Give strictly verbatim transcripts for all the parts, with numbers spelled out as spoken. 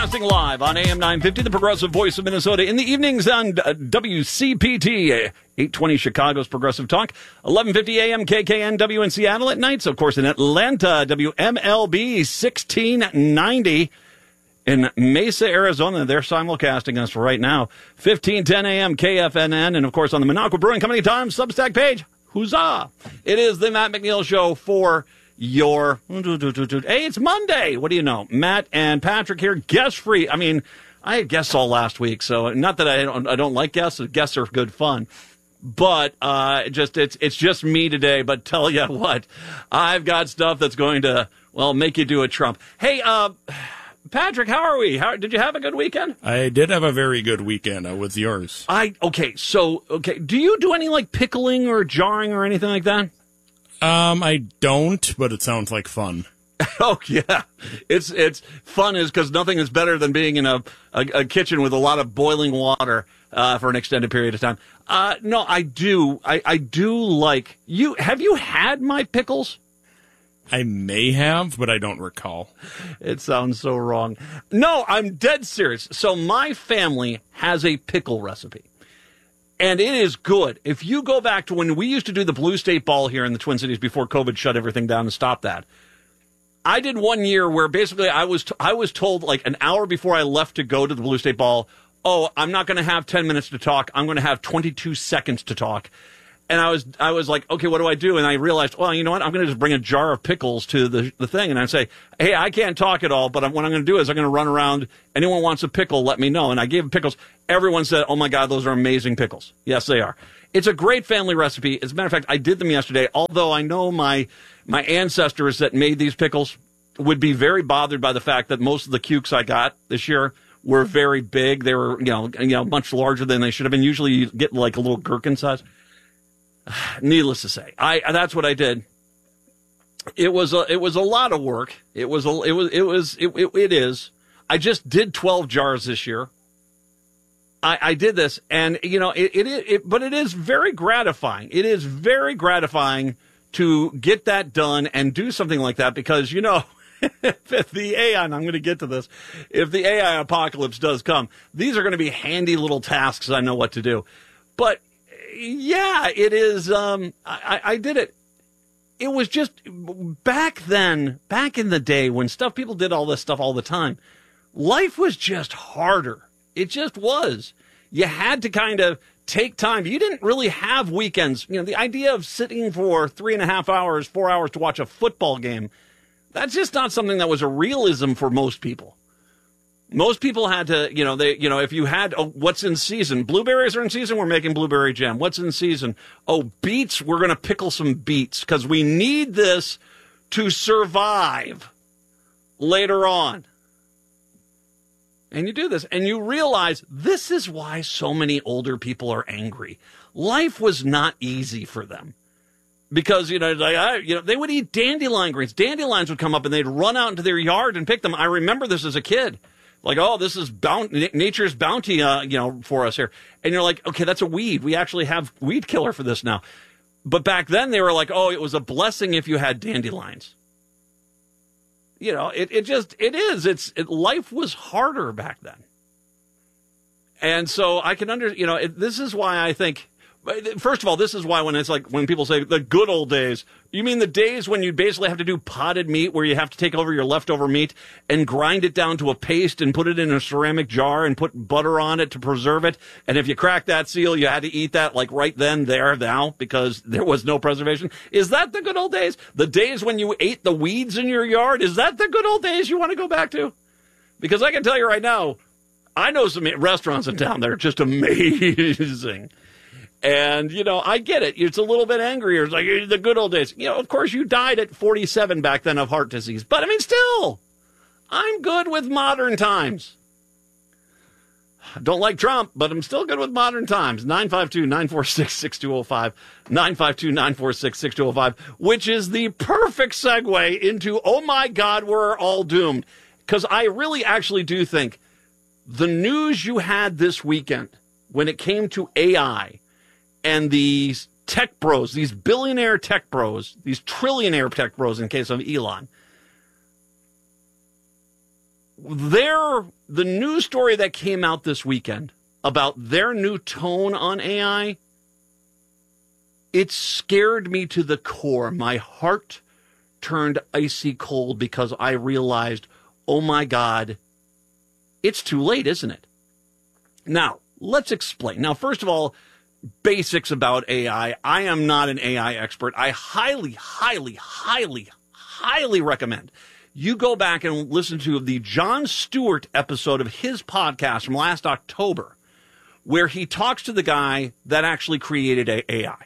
Broadcasting live on A M nine fifty, the Progressive Voice of Minnesota. In the evenings on uh, W C P T, eight twenty Chicago's Progressive Talk, eleven fifty A M K K N W in Seattle at nights. Of course, in Atlanta, W M L B sixteen ninety. In Mesa, Arizona, they're simulcasting us right now. fifteen ten A M K F N N. And, of course, on the Minocqua Brewing Company Times Substack page, huzzah! It is the Matt McNeil Show for your... Hey, it's Monday. What do you know? Matt and Patrick here, guest-free. I mean, I had guests all last week, so not that I don't, I don't like guests. Guests are good fun. But uh, just it's it's just me today. But tell you what, I've got stuff that's going to, well, make you do a Trump. Hey, uh... Patrick, how are we? How did you have a good weekend? I did have a very good weekend. Uh, with yours? I okay. So okay, do you do any like pickling or jarring or anything like that? Um, I don't, but it sounds like fun. Oh yeah, it's it's fun is because nothing is better than being in a, a, a kitchen with a lot of boiling water uh, for an extended period of time. Uh, no, I do. I, I do like you. Have you had my pickles? I may have, but I don't recall. It sounds so wrong. No, I'm dead serious. So my family has a pickle recipe, and it is good. If you go back to when we used to do the Blue State Ball here in the Twin Cities before COVID shut everything down and stopped that, I did one year where basically I was t- I was told like an hour before I left to go to the Blue State Ball, oh, I'm not going to have ten minutes to talk. I'm going to have twenty-two seconds to talk. And I was I was like, okay, what do I do? And I realized, well, you know what? I'm going to just bring a jar of pickles to the the thing. And I say, hey, I can't talk at all, but I'm, what I'm going to do is I'm going to run around. Anyone wants a pickle, let me know. And I gave them pickles. Everyone said, oh, my God, those are amazing pickles. Yes, they are. It's a great family recipe. As a matter of fact, I did them yesterday, although I know my my ancestors that made these pickles would be very bothered by the fact that most of the cukes I got this year were very big. They were, you know, you know much larger than they should have been. Usually you get like a little gherkin size. Needless to say, I that's what I did. It was a it was a lot of work. It was a it was it was it it, it is. I just did twelve jars this year. I, I did this, and you know it, it it but it is very gratifying. It is very gratifying to get that done and do something like that because you know if the A I and I'm going to get to this, if the A I apocalypse does come, these are going to be handy little tasks. I know what to do, but. Yeah, it is. Um, I, I did it. It was just back then, back in the day when stuff, people did all this stuff all the time. Life was just harder. It just was. You had to kind of take time. You didn't really have weekends. You know, the idea of sitting for three and a half hours, four hours to watch a football game, that's just not something that was a realism for most people. Most people had to, you know, they, you know, if you had, oh, what's in season? Blueberries are in season. We're making blueberry jam. What's in season? Oh, beets. We're going to pickle some beets because we need this to survive later on. And you do this and you realize this is why so many older people are angry. Life was not easy for them. Because, you know, like I, you know, they would eat dandelion greens. Dandelions would come up and they'd run out into their yard and pick them. I remember this as a kid. Like, oh, this is bounty, nature's bounty, uh, you know, for us here. And you're like, okay, that's a weed. We actually have weed killer for this now. But back then they were like, oh, it was a blessing if you had dandelions. You know, it, it just, it is. It's, it, life was harder back then. And so I can under, you know, it, this is why I think, first of all, this is why when it's like, when people say the good old days, you mean the days when you basically have to do potted meat where you have to take over your leftover meat and grind it down to a paste and put it in a ceramic jar and put butter on it to preserve it. And if you crack that seal, you had to eat that like right then, there, now, because there was no preservation. Is that the good old days? The days when you ate the weeds in your yard? Is that the good old days you want to go back to? Because I can tell you right now, I know some restaurants in town that are just amazing. And, you know, I get it. It's a little bit angrier. It's like the good old days. You know, of course, you died at forty-seven back then of heart disease. But, I mean, still, I'm good with modern times. I don't like Trump, but I'm still good with modern times. nine five two, nine four six, six two zero five. nine five two, nine four six, six two zero five, which is the perfect segue into, oh, my God, we're all doomed. Because I really actually do think the news you had this weekend when it came to A I, and these tech bros, these billionaire tech bros, these trillionaire tech bros in case of Elon, their the news story that came out this weekend about their new tone on A I, it scared me to the core. My heart turned icy cold because I realized, oh my God, it's too late, isn't it? Now, let's explain. Now, first of all, basics about A I. I am not an A I expert. I highly, highly, highly, highly recommend you go back and listen to the Jon Stewart episode of his podcast from last October, where he talks to the guy that actually created A I.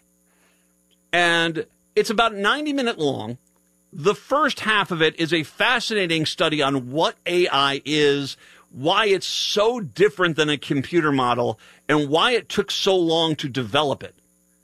And it's about ninety minutes long. The first half of it is a fascinating study on what A I is, why it's so different than a computer model, and why it took so long to develop it.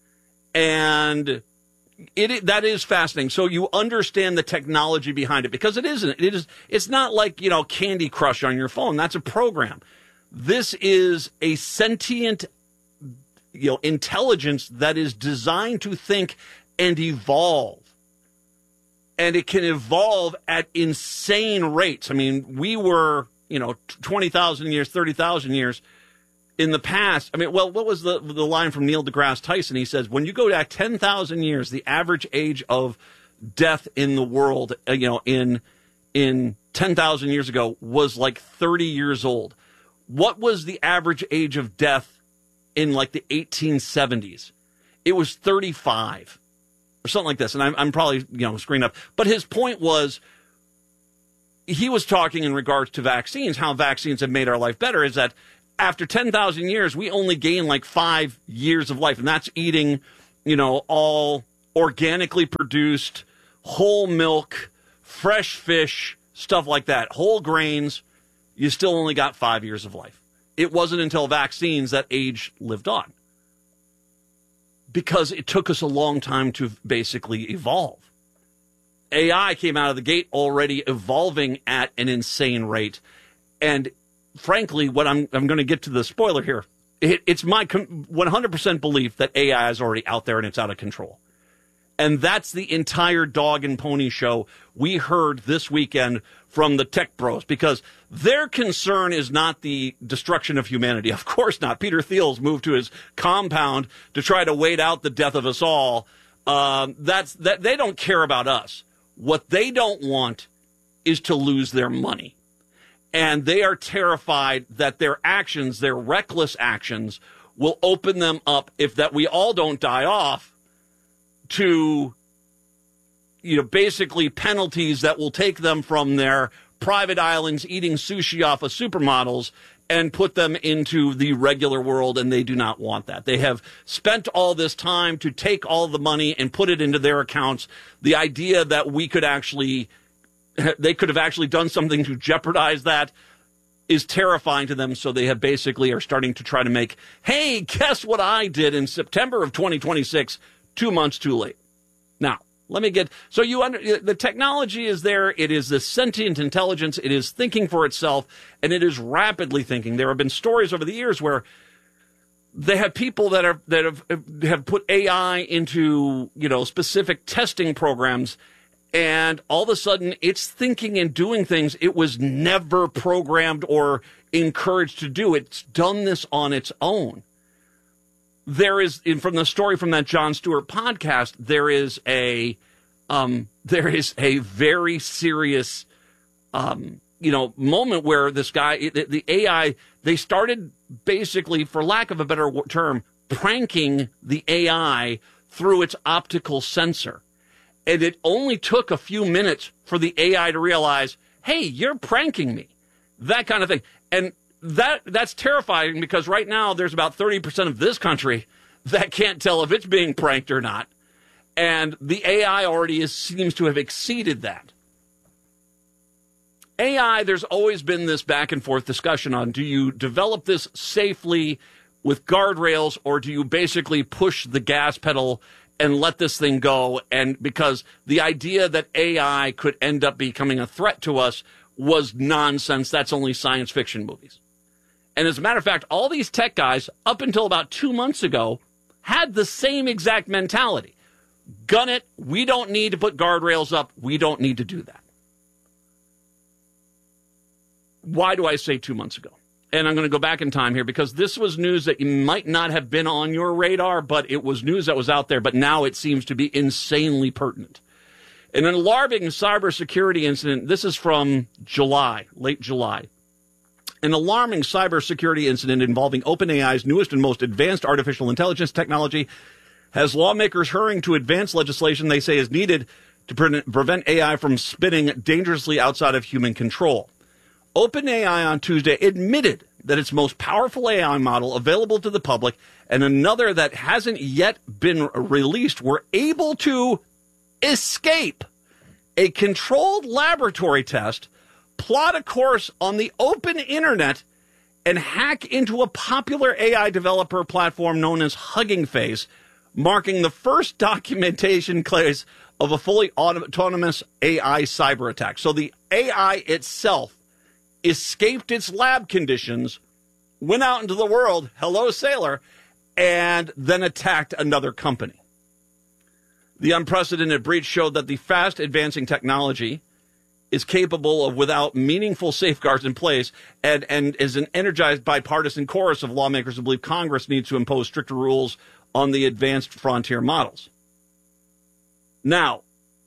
And it that is fascinating. So you understand the technology behind it, because it isn't. It is. It's not like, you know, Candy Crush on your phone. That's a program. This is a sentient, you know, intelligence that is designed to think and evolve. And it can evolve at insane rates. I mean, we were, you know, twenty thousand years, thirty thousand years in the past. I mean, well, what was the the line from Neil deGrasse Tyson? He says, when you go back ten thousand years, the average age of death in the world, uh, you know, in in ten thousand years ago was like thirty years old. What was the average age of death in like the eighteen seventies? It was thirty-five or something like this. And I'm, I'm probably, you know, screwing up. But his point was, he was talking in regards to vaccines, how vaccines have made our life better, is that after ten thousand years, we only gain like five years of life. And that's eating, you know, all organically produced, whole milk, fresh fish, stuff like that, whole grains. You still only got five years of life. It wasn't until vaccines that age lived on, because it took us a long time to basically evolve. A I came out of the gate already evolving at an insane rate. And frankly, what I'm I'm going to get to the spoiler here. It, it's my one hundred percent belief that A I is already out there and it's out of control. And that's the entire dog and pony show we heard this weekend from the tech bros, because their concern is not the destruction of humanity. Of course not. Peter Thiel's moved to his compound to try to wait out the death of us all. Um, that's that. They don't care about us. What they don't want is to lose their money. And they are terrified that their actions, their reckless actions, will open them up, if that we all don't die off, to, you know, basically penalties that will take them from their private islands eating sushi off of supermodels and put them into the regular world, and they do not want that. They have spent all this time to take all the money and put it into their accounts. The idea that we could actually, they could have actually done something to jeopardize that is terrifying to them. So they have basically are starting to try to make, hey, guess what I did in September of twenty twenty-six? Two months too late. Now, let me get, so you under, the technology is there. It is this sentient intelligence. It is thinking for itself, and it is rapidly thinking. There have been stories over the years where they have people that are, that have, have put A I into, you know, specific testing programs, and all of a sudden it's thinking and doing things it was never programmed or encouraged to do. It's done this on its own. There is, from the story from that Jon Stewart podcast, there is a, um, there is a very serious, um, you know, moment where this guy, the, the A I, they started basically, for lack of a better term, pranking the A I through its optical sensor. And it only took a few minutes for the A I to realize, hey, you're pranking me, that kind of thing. And That that's terrifying, because right now there's about thirty percent of this country that can't tell if it's being pranked or not. And the A I already is, seems to have exceeded that. A I, there's always been this back and forth discussion on, do you develop this safely with guardrails, or do you basically push the gas pedal and let this thing go? And because the idea that A I could end up becoming a threat to us was nonsense. That's only science fiction movies. And as a matter of fact, all these tech guys, up until about two months ago, had the same exact mentality. Gun it. We don't need to put guardrails up. We don't need to do that. Why do I say two months ago? And I'm going to go back in time here because this was news that you might not have been on your radar, but it was news that was out there, but now it seems to be insanely pertinent. In an alarming cybersecurity incident, this is from July, late July. An alarming cybersecurity incident involving OpenAI's newest and most advanced artificial intelligence technology has lawmakers hurrying to advance legislation they say is needed to pre- prevent A I from spinning dangerously outside of human control. OpenAI on Tuesday admitted that its most powerful A I model available to the public and another that hasn't yet been released were able to escape a controlled laboratory test, plot a course on the open internet, and hack into a popular A I developer platform known as Hugging Face, marking the first documentation case of a fully autonomous A I cyber attack. So the A I itself escaped its lab conditions, went out into the world, hello sailor, and then attacked another company. The unprecedented breach showed that the fast advancing technology is capable of, without meaningful safeguards in place, and, and is an energized bipartisan chorus of lawmakers who believe Congress needs to impose stricter rules on the advanced frontier models. Now,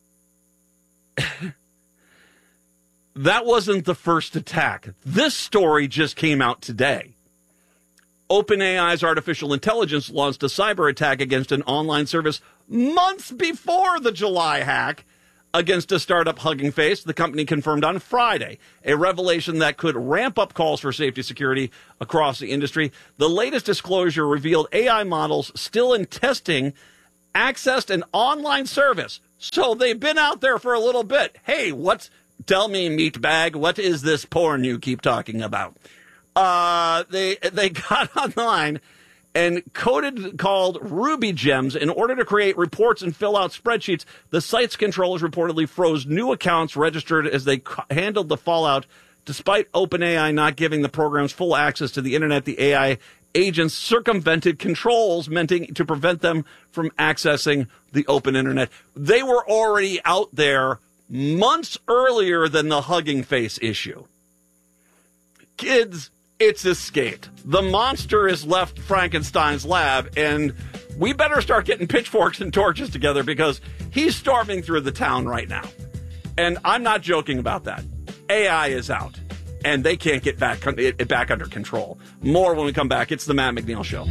that wasn't the first attack. This story just came out today. OpenAI's artificial intelligence launched a cyber attack against an online service months before the July hack against a startup Hugging Face, the company confirmed on Friday, a revelation that could ramp up calls for safety security across the industry. The latest disclosure revealed A I models still in testing accessed an online service. So they've been out there for a little bit. Hey, what's, tell me, meatbag, what is this porn you keep talking about? Uh, they, they got online and coded called Ruby Gems in order to create reports and fill out spreadsheets. The site's controllers reportedly froze new accounts registered as they handled the fallout. Despite OpenAI not giving the programs full access to the internet, the A I agents circumvented controls meant to prevent them from accessing the open internet. They were already out there months earlier than the Hugging Face issue. Kids, it's escaped. The monster has left Frankenstein's lab, and we better start getting pitchforks and torches together because he's storming through the town right now. And I'm not joking about that. A I is out, and they can't get back, it back under control. More when we come back. It's the Matt McNeil Show.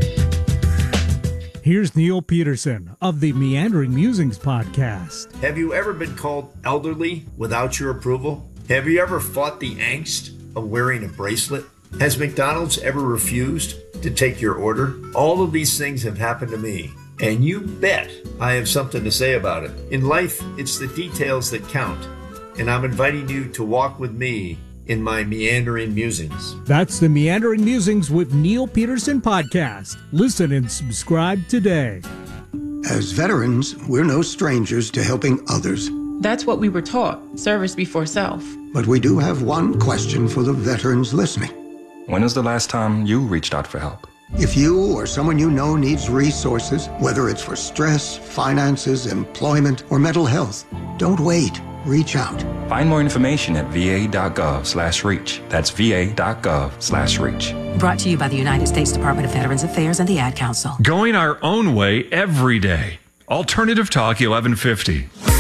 Here's Neil Peterson of the Meandering Musings podcast. Have you ever been called elderly without your approval? Have you ever fought the angst of wearing a bracelet? Has McDonald's ever refused to take your order? All of these things have happened to me, and you bet I have something to say about it. In life, it's the details that count, and I'm inviting you to walk with me in my Meandering Musings. That's the Meandering Musings with Neil Peterson podcast. Listen and subscribe today. As veterans, we're no strangers to helping others. That's what we were taught, service before self. But we do have one question for the veterans listening. When was the last time you reached out for help? If you or someone you know needs resources, whether it's for stress, finances, employment, or mental health, don't wait. Reach out. Find more information at va.gov slash reach. That's va.gov slash reach. Brought to you by the United States Department of Veterans Affairs and the Ad Council. Going our own way every day. Alternative Talk eleven fifty.